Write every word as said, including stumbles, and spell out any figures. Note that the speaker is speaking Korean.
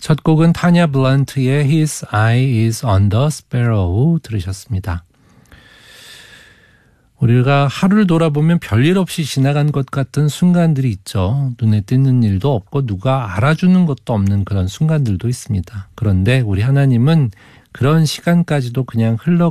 첫 곡은 타냐 블런트의 His Eye is on the Sparrow 들으셨습니다. 우리가 하루를 돌아보면 별일 없이 지나간 것 같은 순간들이 있죠. 눈에 띄는 일도 없고 누가 알아주는 것도 없는 그런 순간들도 있습니다. 그런데 우리 하나님은 그런 시간까지도 그냥 흘러